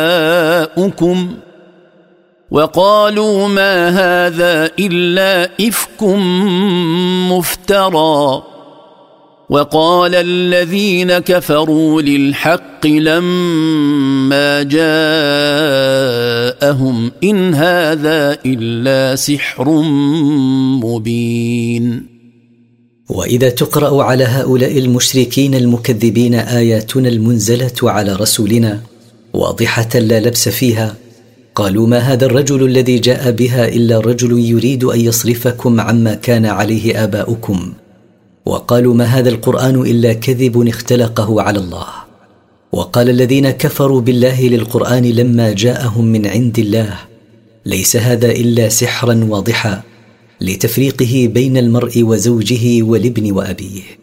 آباؤكم وقالوا ما هذا إلا إفك مفترى وقال الذين كفروا للحق لما جاءهم إن هذا إلا سحر مبين. وإذا تقرأ على هؤلاء المشركين المكذبين آياتنا المنزلة على رسولنا واضحة لا لبس فيها، قالوا ما هذا الرجل الذي جاء بها إلا رجل يريد أن يصرفكم عما كان عليه آباؤكم، وقالوا ما هذا القرآن إلا كذب اختلقه على الله. وقال الذين كفروا بالله للقرآن لما جاءهم من عند الله ليس هذا إلا سحرا واضحا لتفريقه بين المرء وزوجه والابن وأبيه.